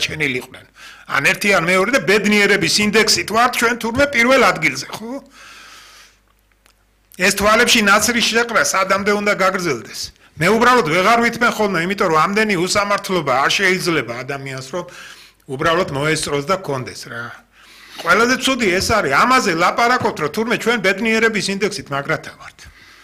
გადარჩენილიყვნენ. ან ერთი ან მეორე და ბედნიერების ინდექსით ვართ ჩვენ თურმე პირველ ადგილზე, ხო? ეს თვალებში ნაცრის შეყრა სადამდე უნდა გაგრძელდეს. მე უბრალოდ ვეღარ ვითმენ ხოლმე, იმიტომ რომ ამდენი უსამართლობა არ შეიძლება ადამიანს რომ უბრალოდ მოესწროს და კონდეს რა. ყველაზე ცუდი ეს არის, ამაზე ლაპარაკობთ, რომ თურმე ჩვენ ბედნიერების ინდექსით მაგრათა ვართ.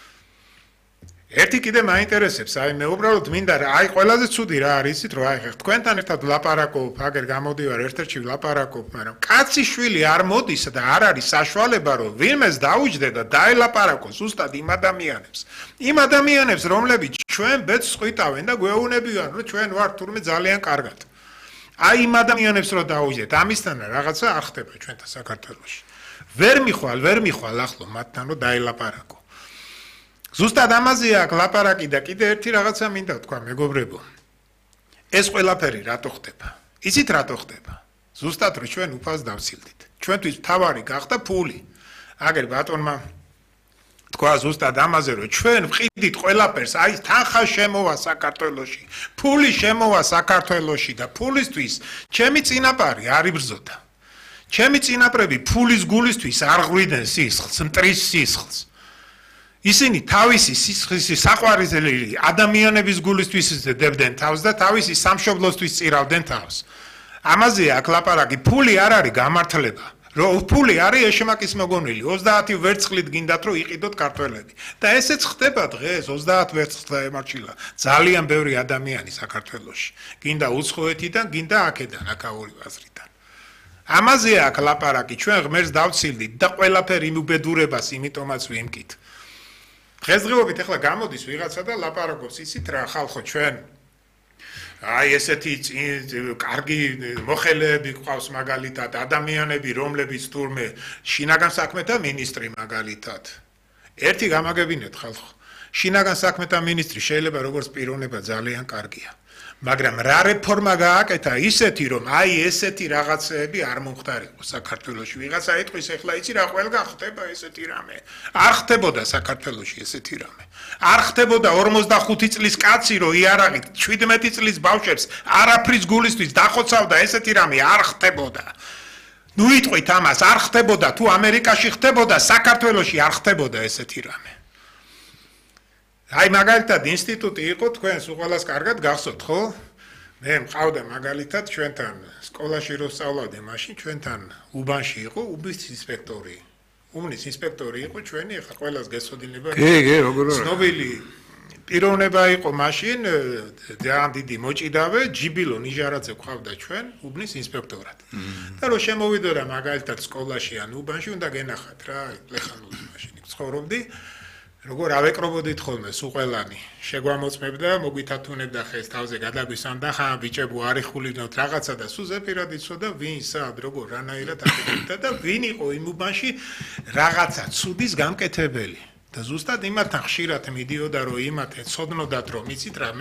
ერთი კიდე მაინტერესებს, აი მე უბრალოდ მინდა რა, აი ყველაზე ცუდი რა არის იცით, რომ აი თქვენთან ერთად ლაპარაკობ, აგერ გამოდივარ ერთ-ერთში ლაპარაკობ, მაგრამ კაცი შვილი არ მოდის და არ არის საშუალება, რომ ვინმეს დაუჯდე და დაელაპარაკოს ზუსტად იმ ადამიანებს, რომლებიც ჩვენ ბედს ყვითავენ და გვეუბნებიან, რომ ჩვენ ვართ თურმე ძალიან კარგად. აი იმ ადამიანებს რო დაუჯდეთ, ამისთან რაღაცა არ ხდება ჩვენთან საქართველოში. ვერ მიხვალ ახლო მათთან რომ დაელაპარაკო. ზუსტად ამაზეა აქ ლაპარაკი და კიდე ერთი რაღაცა მინდა თქვა მეგობრებო. ეს ყველაფერი რატო ხდება? იცით რატო ხდება? ზუსტად რომ ჩვენ უფალს დავცილდით. ჩვენთვის მთავარი გახდა ფული. აგერ ბატონმა თქვა ზუსტად ამაზე რომ ჩვენ ვყიდით ყველაფერს, აი თანხა შემოვა საქართველოში, ფული შემოვა საქართველოში და ფულისთვის ჩემი წინაპარი არ იბრძოდა. ჩემი წინაპრები ფულის გულისთვის არ ღვიდნენ სისხლს, მტრის სისხლს. ისინი თავისი სისხლის საყვარელი ადამიანების გულისთვის დებდნენ თავს და თავისი სამშობლოსთვის წირავდნენ თავს. ამაზე აქ ლაპარაკი, ფული არ არის გამართლება. რომ ფული არის ეშმაკის მოგონილი 30 ვერცხლით გინდათ რომ იყიდოთ ქართველები და ესეც ხდება დღეს 30 ვერცხლს დაემარჩილა ძალიან ბევრი ადამიანი საქართველოში გინდა უცხოეთიდან გინდა აქედან აქაური აზრიდან ამაზე აქ ლაპარაკი ჩვენ ღმერთს დავცილდით და ყველაფერი უბედურებას იმიტომაც ვიმკით დღესდღეობით ახლა გამოდის ვიღაცა და ლაპარაკობს ისიც რა ხალხო ჩვენ აი ესეთი კარგი მოხელეები ყავს მაგალითად ადამიანები რომლებიც თურმე შინაგან საქმეთა მინისტრი მაგალითად ერთი გამაგებინეთ ხალხო შინაგან საქმეთა მინისტრი შეიძლება როგორც პიროვნება ძალიან კარგია მაგრამ რა რეფორმა გააკეთა ისეთი რომ აი ესეთი რაღაცეები არ მომხდარიყო საქართველოში ვიღაცა ეთქვის ეხლა იცი რა ყველგან ხდება ესეთი რამე არ ხდებოდა საქართველოში ესეთი რამე არ ხდებოდა 45 წლის კაცი რომ იარაღით 17 წლის ბავშვებს არაფრის გულისთვის დახოცავდა ესეთი რამე არ ხდებოდა ნუ იტყვით ამას არ ხდებოდა თუ ამერიკაში ხდებოდა საქართველოში არ ხდებოდა ესეთი რამე აი მაგალითად ინსტიტუტი იყო თქვენს უყოლას კარგად გახსოვთ ხო? მე მყავდა მაგალითად ჩვენთან სკოლაში რო სწავლავდი მაშინ ჩვენთან უბანში იყო უბის ინსპექტორი. უმნის ინსპექტორი იყო ჩვენი ახლა ყველას გესოდინება. კი, როგორ არა. ცნობილი პიროვნება იყო მაშინ ძალიან დიდი მოჭიდავე ჯიბილო ნიჟარაძე ყავდა ჩვენ უბნის ინსპექტორად. და რო შემოვიდოდა მაგალითად სკოლაში ან უბანში უნდა გენახათ რა ლეხანულის მაშინ ცხოვრობდი. როგორ ავეკრობოდით ხოლმე სუყელანი შეგვამოწმებდა მოგვითათუნებდა ხეს თავზე გადაგვისვამდა ხა ბიჭებო არიხულინოთ რაღაცა და სუზეპირად იცოდა ვინ სად როგორ რანაირად აკეთებდა და ვინ იყო იმ უბანში რაღაცა ცუდის გამკეთებელი და ზუსტად იმათთან ხშირად მიდიოდა რომ იმათ ეცოდნოდათ რომ იცით რა